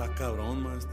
cabrón, maestro.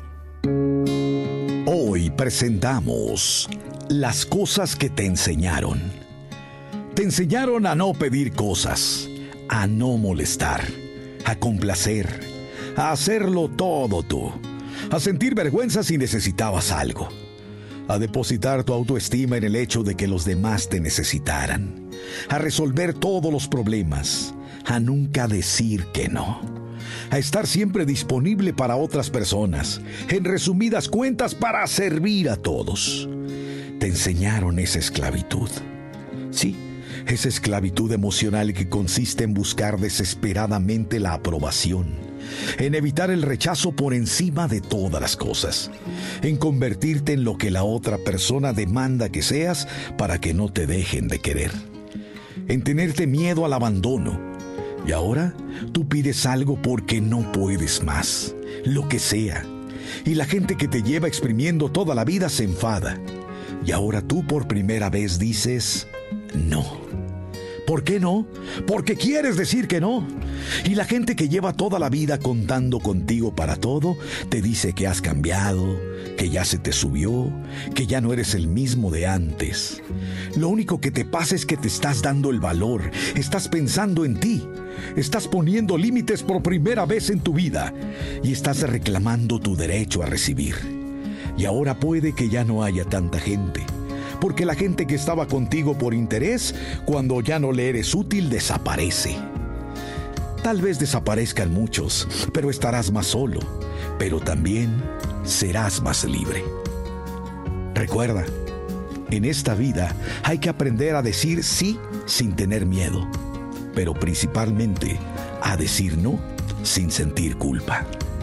Hoy presentamos las cosas que te enseñaron. Te enseñaron a no pedir cosas, a no molestar, a complacer, a hacerlo todo tú, a sentir vergüenza si necesitabas algo, a depositar tu autoestima en el hecho de que los demás te necesitaran, a resolver todos los problemas, a nunca decir que no, a estar siempre disponible para otras personas, en resumidas cuentas, para servir a todos. Te enseñaron esa esclavitud. Sí, esa esclavitud emocional que consiste en buscar desesperadamente la aprobación, en evitar el rechazo por encima de todas las cosas, en convertirte en lo que la otra persona demanda que seas para que no te dejen de querer, en tenerte miedo al abandono. Y ahora tú pides algo porque no puedes más, lo que sea. Y la gente que te lleva exprimiendo toda la vida se enfada. Y ahora tú por primera vez dices no. ¿Por qué no? Porque quieres decir que no. Y la gente que lleva toda la vida contando contigo para todo, te dice que has cambiado, que ya se te subió, que ya no eres el mismo de antes. Lo único que te pasa es que te estás dando el valor, estás pensando en ti, estás poniendo límites por primera vez en tu vida y estás reclamando tu derecho a recibir. Y ahora puede que ya no haya tanta gente, porque la gente que estaba contigo por interés, cuando ya no le eres útil, desaparece. Tal vez desaparezcan muchos, pero estarás más solo, pero también serás más libre. Recuerda, en esta vida hay que aprender a decir sí sin tener miedo, pero principalmente a decir no sin sentir culpa.